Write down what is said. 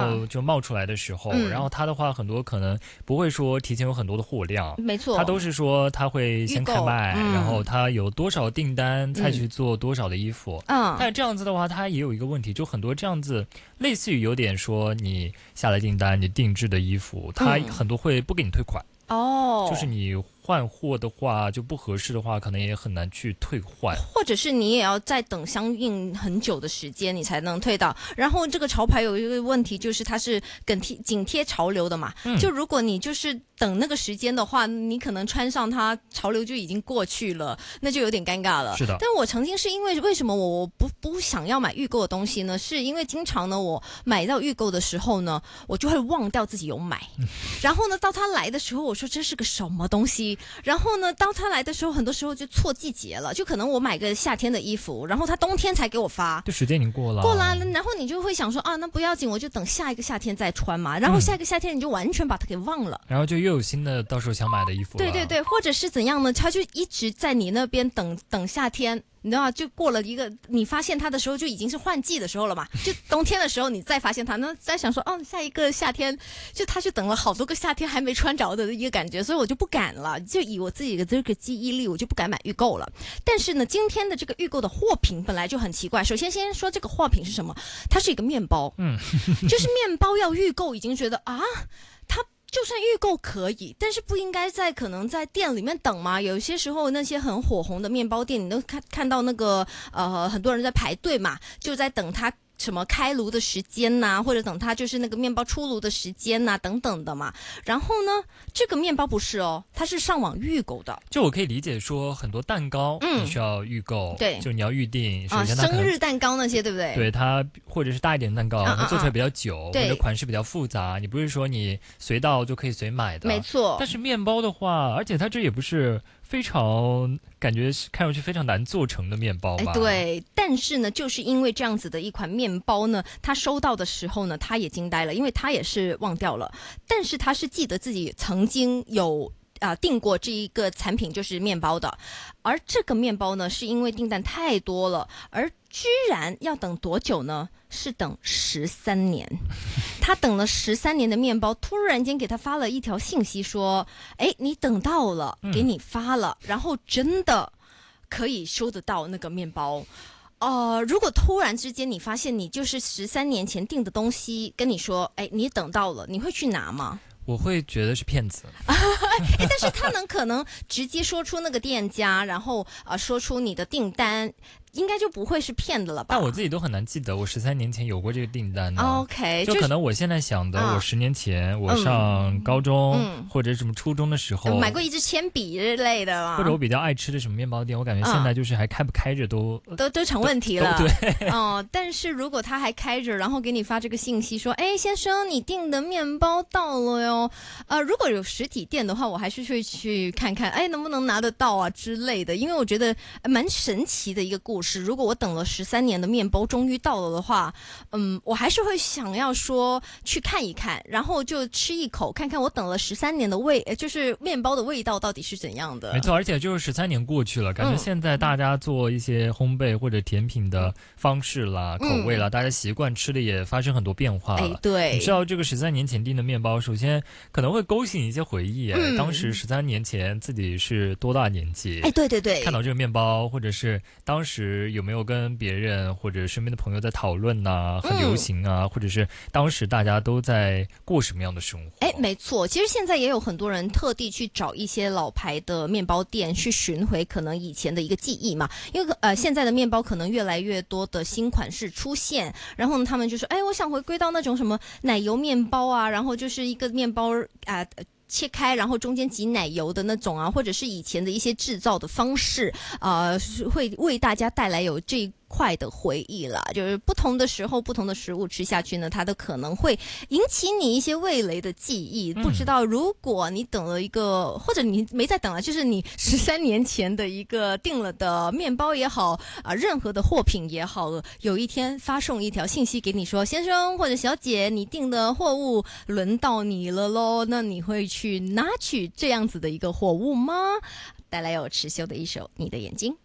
有就冒出来的时候，然后它的话很多可能不会说提前有很多的货量， 没错， 它都是说它会先开卖，然后它有多少订单才去做多少的衣服。但是这样子的话，它也有一个问题，就很多这样子类似于有点说你下了订单，你定制的衣服，它很多会不给你退款。就是你换货的话就不合适的话，可能也很难去退换， 或者是你也要再等相应很久的时间你才能退到。然后这个潮牌有一个问题，就是它是紧贴潮流的嘛，就如果你就是等那个时间的话，你可能穿上它潮流就已经过去了，那就有点尴尬了。 是的。 但我曾经是因为什么我不想要买预购的东西呢？是因为经常呢我买到预购的时候呢，我就会忘掉自己有买，然后呢到它来的时候我说这是个什么东西，然后呢到它来的时候很多时候就错季节了，就可能我买个夏天的衣服，然后它冬天才给我发， 对，时间已经过了， 然后你就会想说啊，那不要紧，我就等下一个夏天再穿嘛，然后下一个夏天你就完全把它给忘了， 然后就又有新的到时候想买的衣服了。 对，或者是怎样呢，他就一直在你那边等夏天，你知道吗？就过了一个你发现它的时候就已经是换季的时候了嘛，就冬天的时候你再发现它，那再想说下一个夏天，就他就等了好多个夏天还没穿着的一个感觉，所以我就不敢了，就以我自己的这个记忆力，我就不敢买预购了。但是呢，今天的这个预购的货品本来就很奇怪。首先说这个货品是什么，它是一个面包，就是面包要预购已经觉得它就算预购可以，但是不应该可能在店里面等嘛。有些时候那些很火红的面包店，你都看到那个很多人在排队嘛，就在等它什么开炉的时间呐，或者等它就是那个面包出炉的时间呐，等等的嘛。然后呢，这个面包不是它是上网预购的。 就我可以理解说，很多蛋糕你需要预购， 对， 就你要预定。首先生日蛋糕那些，对不对？ 对，它或者是大一点的蛋糕，它做出来比较久，或者款式比较复杂，你不是说你随到就可以随买的。 没错。 但是面包的话，而且它这也不是非常感觉看上去非常难做成的面包吧？ 对，但是呢，就是因为这样子的一款面包呢，他收到的时候呢，他也惊呆了，因为他也是忘掉了，但是他是记得自己曾经有订过这一个产品，就是面包的，而这个面包呢，是因为订单太多了，而居然要等多久呢？是等13年。他等了13年的面包，突然间给他发了一条信息说，你等到了，给你发了，然后真的可以收得到那个面包。如果突然之间你发现你就是13年前订的东西，跟你说，你等到了，你会去拿吗？ 我会觉得是骗子。 但是他可能直接说出那个店家，然后说出你的订单，应该就不会是骗的了吧？ 但我自己都很难记得我13年前有过这个订单呢。 OK， 就可能我现在想的，我10年前我上高中或者什么初中的时候， 买过一支铅笔之类的嘛， 或者我比较爱吃的什么面包店，我感觉现在就是还开不开着都成问题了。 对。 但是如果他还开着，然后给你发这个信息说，先生，你订的面包到了哟。如果有实体店的话，我还是会去看看，能不能拿得到啊之类的，因为我觉得蛮神奇的一个故事。如果我等了13年的面包终于到了的话，我还是会想要说去看一看，然后就吃一口，看看我等了13年的就是面包的味道到底是怎样的。 没错，而且就是13年过去了，感觉现在大家做一些烘焙或者甜品的方式啦、口味啦，大家习惯吃的也发生很多变化了。 对， 你知道这个13年前订的面包，首先可能会勾起一些回忆。当时13年前自己是多大年纪？ 对， 看到这个面包，或者是当时有没有跟别人或者身边的朋友在讨论呐，很流行啊，或者是当时大家都在过什么样的生活？ 没错，其实现在也有很多人特地去找一些老牌的面包店去寻回可能以前的一个记忆嘛，因为现在的面包可能越来越多的新款式出现，然后呢他们就说，我想回归到那种什么奶油面包啊，然后就是一个面包切开，然后中间挤奶油的那种啊，或者是以前的一些制造的方式，会为大家带来有这块的回忆啦。就是不同的时候不同的食物吃下去呢，它都可能会引起你一些味蕾的记忆。不知道如果你等了一个，或者你没在等了，就是你13年前的一个订了的面包也好任何的货品也好，有一天发送一条信息给你说，先生或者小姐，你订的货物轮到你了咯，那你会去拿取这样子的一个货物吗？带来有持修的一首《你的眼睛》。